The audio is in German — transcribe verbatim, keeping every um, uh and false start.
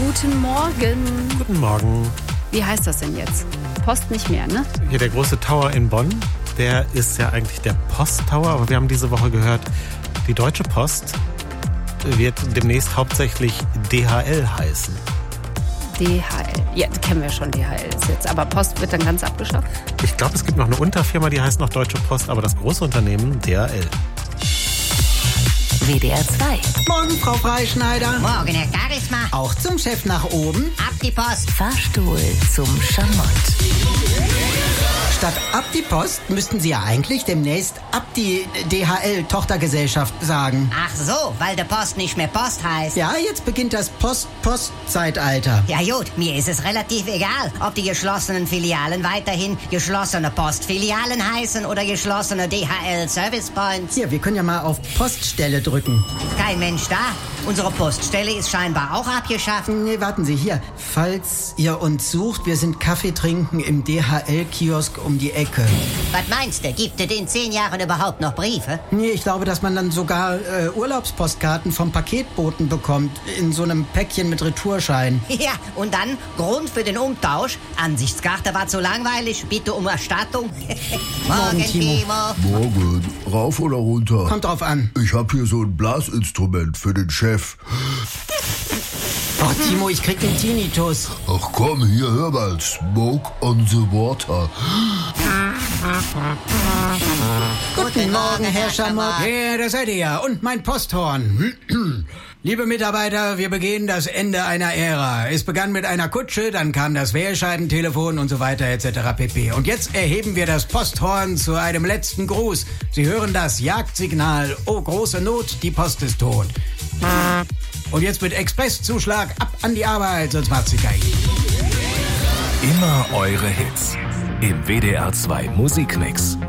Guten Morgen. Guten Morgen. Wie heißt das denn jetzt? Post nicht mehr, ne? Hier der große Tower in Bonn, der ist ja eigentlich der Post-Tower, aber wir haben diese Woche gehört, die Deutsche Post wird demnächst hauptsächlich D H L heißen. D H L. Ja, das kennen wir schon, D H L ist jetzt. Aber Post wird dann ganz abgeschafft? Ich glaube, es gibt noch eine Unterfirma, die heißt noch Deutsche Post, aber das große Unternehmen D H L. W D R zwei. Morgen, Frau Freischneider. Morgen, Herr Charisma. Auch zum Chef nach oben. Ab die Post. Fahrstuhl zum Schamott. Statt ab die Post müssten Sie ja eigentlich demnächst ab die D H L-Tochtergesellschaft sagen. Ach so, weil der Post nicht mehr Post heißt. Ja, jetzt beginnt das Post-Post-Zeitalter. Ja gut, mir ist es relativ egal, ob die geschlossenen Filialen weiterhin geschlossene Postfilialen heißen oder geschlossene D H L-Service Points. Hier, wir können ja mal auf Poststelle drücken. Kein Mensch da. Unsere Poststelle ist scheinbar auch abgeschafft. Nee, warten Sie, hier. Falls ihr uns sucht, wir sind Kaffee trinken im D H L-Kiosk um die Ecke. Was meinst du, gibt es in zehn Jahren überhaupt noch Briefe? Nee, ich glaube, dass man dann sogar äh, Urlaubspostkarten vom Paketboten bekommt. In so einem Päckchen mit Retourschein. Ja, und dann Grund für den Umtausch. Ansichtskarte war zu langweilig. Bitte um Erstattung. Morgen, Timo. Timo. Morgen. Rauf oder runter? Kommt drauf an. Ich hab hier so ein Blasinstrument für den Chef. Oh, Timo, ich krieg den Tinnitus. Ach komm, hier, hör mal. Smoke on the water. Guten Morgen, Herr Schamott. Ja, da seid ihr ja. Und mein Posthorn. Liebe Mitarbeiter, wir begehen das Ende einer Ära. Es begann mit einer Kutsche, dann kam das Wählscheibentelefon und so weiter et cetera pp. Und jetzt erheben wir das Posthorn zu einem letzten Gruß. Sie hören das Jagdsignal. Oh, große Not, die Post ist tot. Und jetzt mit Expresszuschlag ab an die Arbeit, sonst macht's sich geil. Immer eure Hits im W D R zwei Musikmix.